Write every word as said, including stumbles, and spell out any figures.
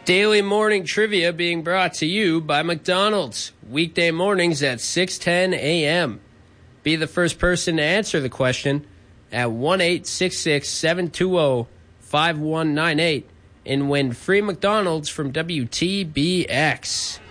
Daily morning trivia being brought to you by McDonald's. Weekday mornings at six ten a.m. Be the first person to answer the question at one eight six six, seven two zero, five one nine eight and win free McDonald's from W T B X.